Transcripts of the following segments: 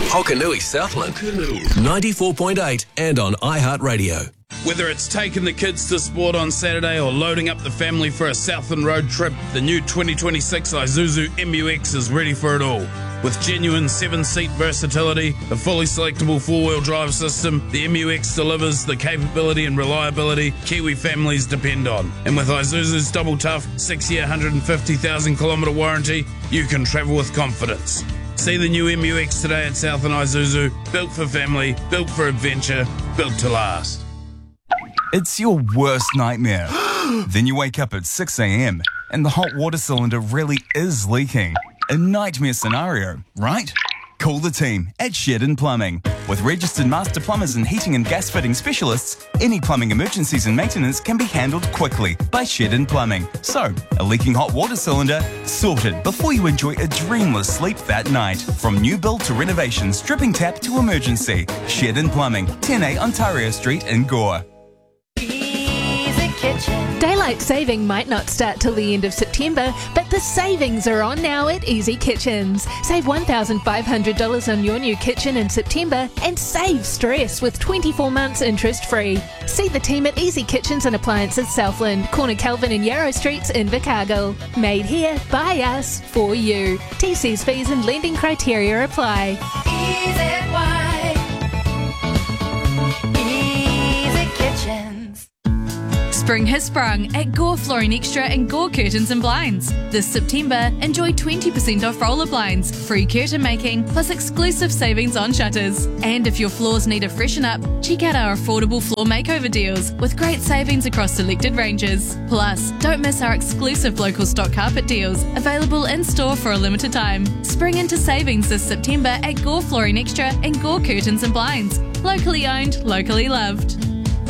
Hokanui Southland, 94.8 and on iHeartRadio. Whether it's taking the kids to sport on Saturday or loading up the family for a Southland road trip, the new 2026 Isuzu MU-X is ready for it all. With genuine 7-seat versatility, a fully selectable 4-wheel drive system, the MU-X delivers the capability and reliability Kiwi families depend on. And with Isuzu's double tough 6-year, 150,000 kilometre warranty, you can travel with confidence. See the new MU-X today at Southland Isuzu, built for family, built for adventure, built to last. It's your worst nightmare. Then you wake up at 6 a.m. and the hot water cylinder really is leaking. A nightmare scenario, right? Call the team at Shedden Plumbing. With registered master plumbers and heating and gas fitting specialists, any plumbing emergencies and maintenance can be handled quickly by Shedden Plumbing. So, a leaking hot water cylinder sorted before you enjoy a dreamless sleep that night. From new build to renovations, dripping tap to emergency. Shedden Plumbing, 10A Ontario Street in Gore. Daylight saving might not start till the end of September, but the savings are on now at Easy Kitchens. Save $1,500 on your new kitchen in September and save stress with 24 months interest free. See the team at Easy Kitchens and Appliances Southland, Corner Kelvin and Yarrow Streets in Invercargill. Made here, by us, for you. TC's fees and lending criteria apply. Easy Kitchens. Spring has sprung at Gore Flooring Extra and Gore Curtains and Blinds. This September, enjoy 20% off roller blinds, free curtain making, plus exclusive savings on shutters. And if your floors need a freshen up, check out our affordable floor makeover deals with great savings across selected ranges. Plus, don't miss our exclusive local stock carpet deals, available in-store for a limited time. Spring into savings this September at Gore Flooring Extra and Gore Curtains and Blinds. Locally owned, locally loved.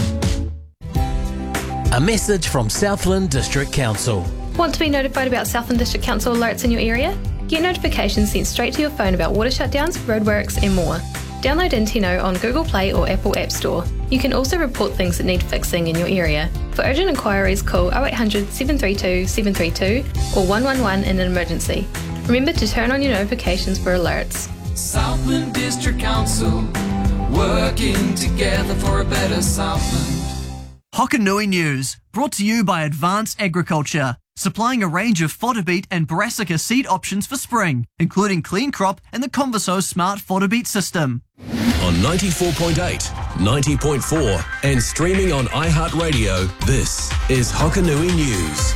A message from Southland District Council. Want to be notified about Southland District Council alerts in your area? Get notifications sent straight to your phone about water shutdowns, roadworks and more. Download Intino on Google Play or Apple App Store. You can also report things that need fixing in your area. For urgent inquiries, call 0800 732 732 or 111 in an emergency. Remember to turn on your notifications for alerts. Southland District Council, working together for a better Southland. Hokanui News, brought to you by Advanced Agriculture, supplying a range of fodder beet and brassica seed options for spring, including Clean Crop and the Converso Smart Fodder Beet System. On 94.8, 90.4 and streaming on iHeartRadio, this is Hokanui News.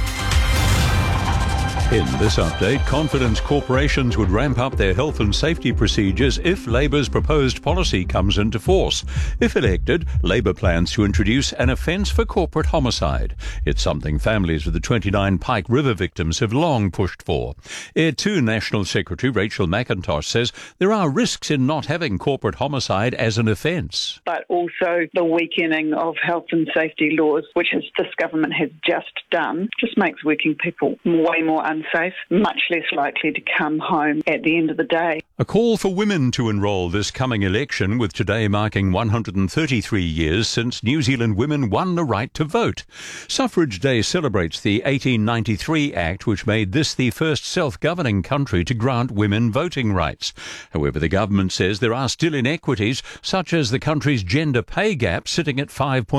In this update, confidence corporations would ramp up their health and safety procedures if Labour's proposed policy comes into force. If elected, Labour plans to introduce an offence for corporate homicide. It's something families of the 29 Pike River victims have long pushed for. Air 2 National Secretary Rachel McIntosh says there are risks in not having corporate homicide as an offence. But also the weakening of health and safety laws, which this government has just done, just makes working people way more unsafe, much less likely to come home at the end of the day. A call for women to enrol this coming election, with today marking 133 years since New Zealand women won the right to vote. Suffrage Day celebrates the 1893 Act, which made this the first self-governing country to grant women voting rights. However, the government says there are still inequities, such as the country's gender pay gap sitting at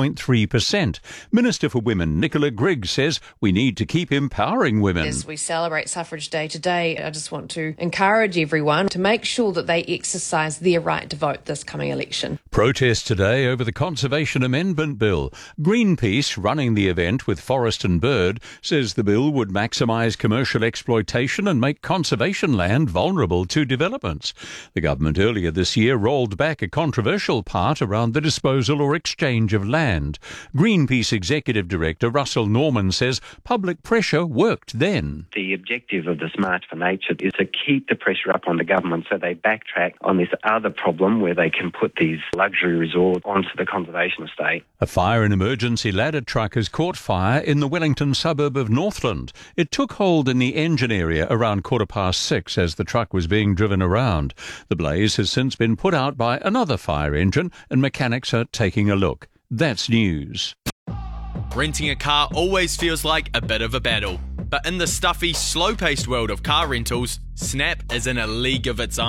5.3%. Minister for Women Nicola Grigg says we need to keep empowering women. As we celebrate Suffrage Day today, I just want to encourage everyone to make sure that they exercise their right to vote this coming election. Protests today over the Conservation Amendment Bill. Greenpeace, running the event with Forest and Bird, says the bill would maximise commercial exploitation and make conservation land vulnerable to developments. The government earlier this year rolled back a controversial part around the disposal or exchange of land. Greenpeace Executive Director Russell Norman says public pressure worked then. The objective of the Smart for Nature is to keep the pressure up on the government so they backtrack on this other problem where they can put these luxury resorts onto the conservation estate. A fire and emergency ladder truck has caught fire in the Wellington suburb of Northland. It took hold in the engine area around 6:15 as the truck was being driven around. The blaze has since been put out by another fire engine and mechanics are taking a look. That's news. Renting a car always feels like a bit of a battle. But in the stuffy, slow-paced world of car rentals, Snap is in a league of its own.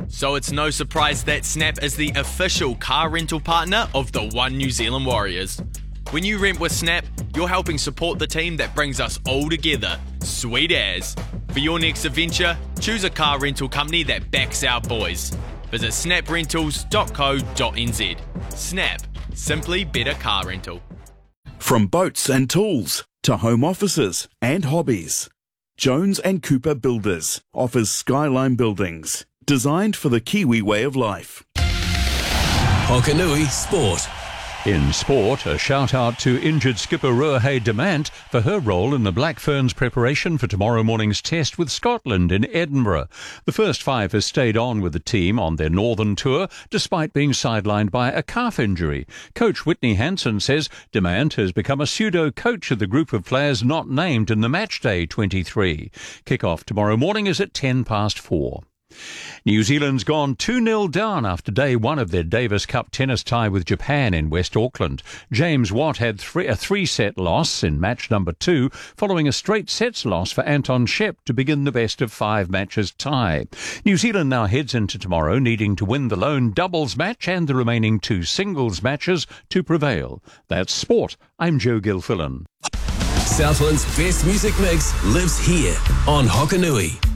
So it's no surprise that Snap is the official car rental partner of the One New Zealand Warriors. When you rent with Snap, you're helping support the team that brings us all together. Sweet as. For your next adventure, choose a car rental company that backs our boys. Visit snaprentals.co.nz. Snap. Simply better car rental. From boats and tools to home offices and hobbies, Jones and Cooper Builders offers skyline buildings designed for the Kiwi way of life. Hokanui Sport. In sport, a shout-out to injured skipper Ruahei Demant for her role in the Black Ferns' preparation for tomorrow morning's test with Scotland in Edinburgh. The first five has stayed on with the team on their northern tour, despite being sidelined by a calf injury. Coach Whitney Hansen says Demant has become a pseudo-coach of the group of players not named in the Matchday 23. Kick-off tomorrow morning is at 4:10. New Zealand's gone 2-0 down after day one of their Davis Cup tennis tie with Japan in West Auckland. James Watt had a three-set loss in match number 2, following a straight sets loss for Anton Shep to begin the best-of-5 matches tie. New Zealand now heads into tomorrow needing to win the lone doubles match and the remaining 2 singles matches to prevail. That's sport. I'm Joe Gilfillan. Southland's best music mix lives here on Hokanui.